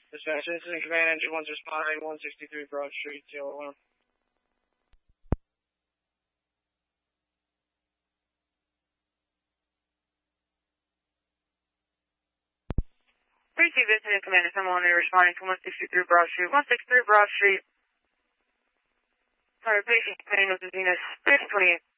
Dispatch, incident command, engine 1's responding, 163 Broad Street, tail alarm. 3-2 incident command, someone responding to 163 Broad Street. 163 Broad Street. Sorry, patient command with the Venus 628.